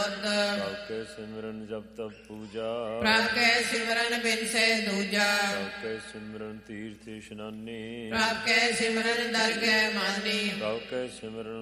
ਬੁੱਧ। ਪ੍ਰਭ ਕੇ ਸਿਮਰਨ ਜਪ ਤਪ ਪੂਜਾ। ਪ੍ਰਭ ਕੇ ਸਿਮਰਨ ਬਿਨ ਸੇ ਦੂਜਾ। ਪ੍ਰਭ ਕੇ ਸਿਮਰਨ ਤੀਰਥ ਇਸ਼ਨਾਨੀ। ਪ੍ਰਭ ਕੇ ਸਿਮਰਨ ਦਰਗਹਿ ਮਾਨੀ। ਪ੍ਰਭ ਕੇ ਸਿਮਰਨ